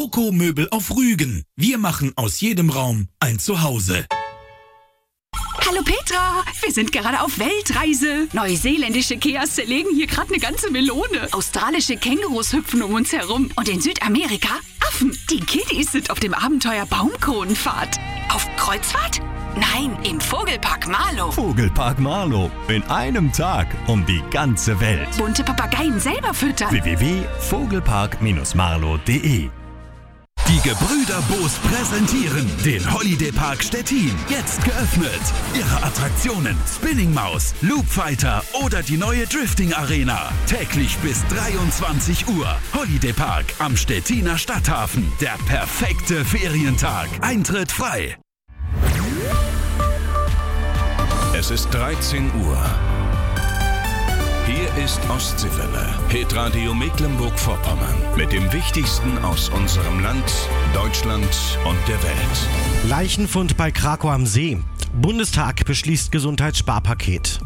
Loco Möbel auf Rügen. Wir machen aus jedem Raum ein Zuhause. Hallo Petra, wir sind gerade auf Weltreise. Neuseeländische Keas zerlegen hier gerade eine ganze Melone. Australische Kängurus hüpfen um uns herum. Und in Südamerika Affen. Die Kiddies sind auf dem Abenteuer Baumkronenfahrt. Auf Kreuzfahrt? Nein, im Vogelpark Marlow. Vogelpark Marlow. In einem Tag um die ganze Welt. Bunte Papageien selber füttern. www.vogelpark-marlow.de. Die Gebrüder Boos präsentieren den Holiday Park Stettin. Jetzt geöffnet. Ihre Attraktionen Spinning Maus, Loop Fighter oder die neue Drifting Arena. Täglich bis 23 Uhr. Holiday Park am Stettiner Stadthafen. Der perfekte Ferientag. Eintritt frei. Es ist 13 Uhr. Hier ist Ostseewelle, Hitradio Mecklenburg-Vorpommern. Mit dem Wichtigsten aus unserem Land, Deutschland und der Welt. Leichenfund bei Krakow am See. Bundestag beschließt Gesundheitssparpaket.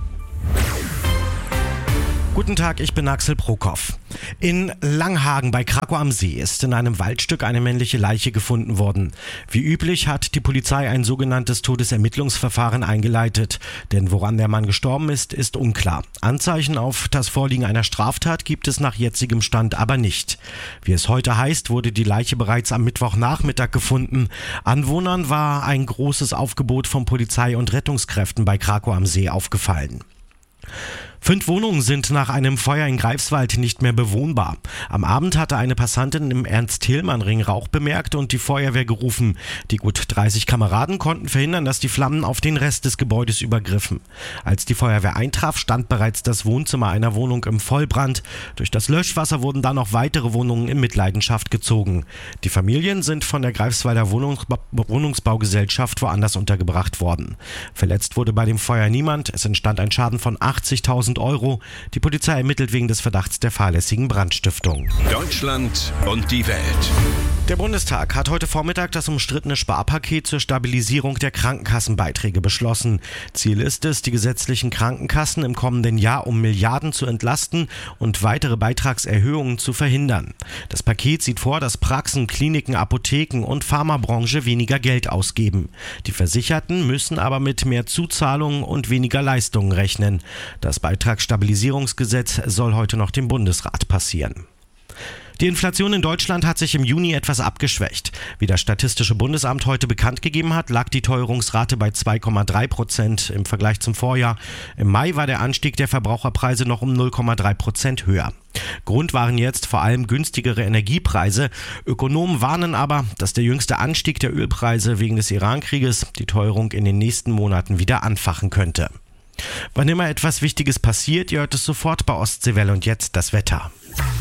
Guten Tag, ich bin Axel Prokop. In Langhagen bei Krakow am See ist in einem Waldstück eine männliche Leiche gefunden worden. Wie üblich hat die Polizei ein sogenanntes Todesermittlungsverfahren eingeleitet. Denn woran der Mann gestorben ist, ist unklar. Anzeichen auf das Vorliegen einer Straftat gibt es nach jetzigem Stand aber nicht. Wie es heute heißt, wurde die Leiche bereits am Mittwochnachmittag gefunden. Anwohnern war ein großes Aufgebot von Polizei und Rettungskräften bei Krakow am See aufgefallen. 5 Wohnungen sind nach einem Feuer in Greifswald nicht mehr bewohnbar. Am Abend hatte eine Passantin im Ernst-Thälmann-Ring Rauch bemerkt und die Feuerwehr gerufen. Die gut 30 Kameraden konnten verhindern, dass die Flammen auf den Rest des Gebäudes übergriffen. Als die Feuerwehr eintraf, stand bereits das Wohnzimmer einer Wohnung im Vollbrand. Durch das Löschwasser wurden dann noch weitere Wohnungen in Mitleidenschaft gezogen. Die Familien sind von der Greifswalder Wohnungsbaugesellschaft woanders untergebracht worden. Verletzt wurde bei dem Feuer niemand. Es entstand ein Schaden von 80.000 Euro. Die Polizei ermittelt wegen des Verdachts der fahrlässigen Brandstiftung. Deutschland und die Welt. Der Bundestag hat heute Vormittag das umstrittene Sparpaket zur Stabilisierung der Krankenkassenbeiträge beschlossen. Ziel ist es, die gesetzlichen Krankenkassen im kommenden Jahr um Milliarden zu entlasten und weitere Beitragserhöhungen zu verhindern. Das Paket sieht vor, dass Praxen, Kliniken, Apotheken und Pharmabranche weniger Geld ausgeben. Die Versicherten müssen aber mit mehr Zuzahlungen und weniger Leistungen rechnen. Das Beitragsstabilisierungsgesetz soll heute noch dem Bundesrat passieren. Die Inflation in Deutschland hat sich im Juni etwas abgeschwächt. Wie das Statistische Bundesamt heute bekannt gegeben hat, lag die Teuerungsrate bei 2,3% im Vergleich zum Vorjahr. Im Mai war der Anstieg der Verbraucherpreise noch um 0,3% höher. Grund waren jetzt vor allem günstigere Energiepreise. Ökonomen warnen aber, dass der jüngste Anstieg der Ölpreise wegen des Iran-Krieges die Teuerung in den nächsten Monaten wieder anfachen könnte. Wann immer etwas Wichtiges passiert, ihr hört es sofort bei Ostseewelle und jetzt das Wetter.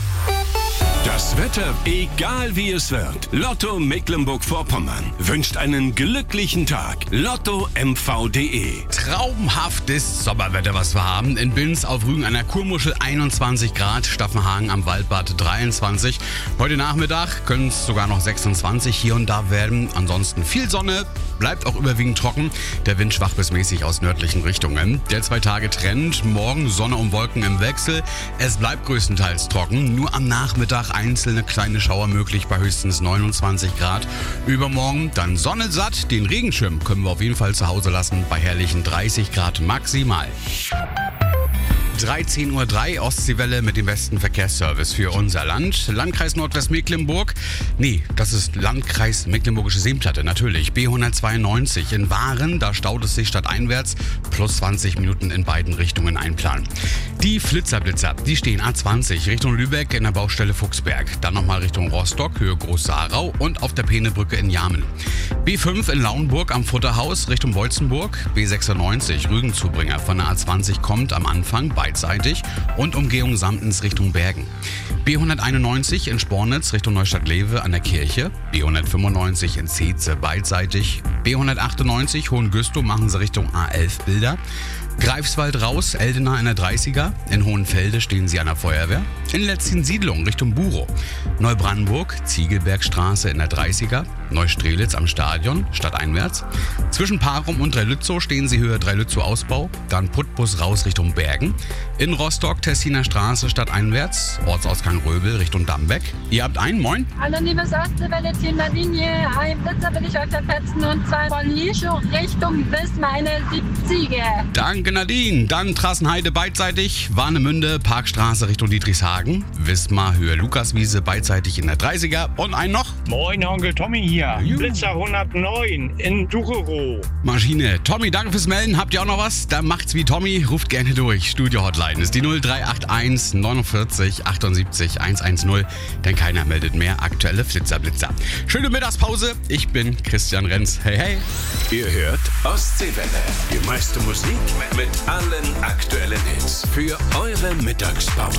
Das Wetter, egal wie es wird. Lotto Mecklenburg-Vorpommern wünscht einen glücklichen Tag. LottoMV.de. Traumhaftes Sommerwetter, was wir haben. In Binz auf Rügen an der Kurmuschel 21 Grad, Staffenhagen am Waldbad 23. Heute Nachmittag können es sogar noch 26 hier und da werden. Ansonsten viel Sonne, bleibt auch überwiegend trocken. Der Wind schwach bis mäßig aus nördlichen Richtungen. Der 2-Tage-Trend, morgen Sonne und Wolken im Wechsel. Es bleibt größtenteils trocken, nur am Nachmittag einzelne kleine Schauer möglich bei höchstens 29 Grad. Übermorgen dann Sonne satt. Den Regenschirm können wir auf jeden Fall zu Hause lassen bei herrlichen 30 Grad maximal. 13.03 Uhr, Ostseewelle mit dem besten Verkehrsservice für unser Land. Landkreis Nordwestmecklenburg. Nee, das ist Landkreis Mecklenburgische Seenplatte, natürlich. B192 in Waren, da staut es sich stadteinwärts. Plus 20 Minuten in beiden Richtungen einplanen. Die Flitzerblitzer, die stehen A20 Richtung Lübeck in der Baustelle Fuchsberg. Dann nochmal Richtung Rostock, Höhe Groß-Saarau und auf der Peenebrücke in Jarmen. B5 in Lauenburg am Futterhaus Richtung Bolzenburg. B96 Rügenzubringer von der A20 kommt am Anfang beidseitig und Umgehung Samtens Richtung Bergen. B191 in Spornitz Richtung Neustadt-Lewe an der Kirche. B195 in Zeetze beidseitig. B198 Hohengüstow machen sie Richtung A11 Bilder. Greifswald raus, Eldena in der 30er. In Hohenfelde stehen Sie an der Feuerwehr. In Letzten-Siedlung Richtung Burow. Neubrandenburg, Ziegelbergstraße in der 30er. Neustrelitz am Stadion, stadteinwärts. Zwischen Parum und Dreilützow stehen Sie Höhe Dreilützow Ausbau. Dann Putbus raus Richtung Bergen. In Rostock, Tessiner Straße, stadteinwärts. Ortsausgang Röbel Richtung Dammbeck. Ihr habt einen, moin. Hallo liebes Ostseewelle-Team Nadine, ein Blitzer will ich euch verpetzen und zwar von Hieschuch Richtung bis meine 70. Danke Nadine. Dann Trassenheide beidseitig, Warnemünde, Parkstraße Richtung Dietrichshagen. Wismar Höhe Lukaswiese beidseitig in der 30er. Und einen noch. Moin, Onkel Tommy hier. Blitzer 109 in Ducherow. Maschine. Tommy, danke fürs Melden. Habt ihr auch noch was? Dann macht's wie Tommy. Ruft gerne durch. Studio-Hotline ist die 0381 49 78 110. Denn keiner meldet mehr aktuelle Flitzer-Blitzer. Schöne Mittagspause. Ich bin Christian Renz. Hey, hey. Ihr hört Ostseewelle. Die meiste Musik mit allen aktuellen Hits für eure Mittagspause.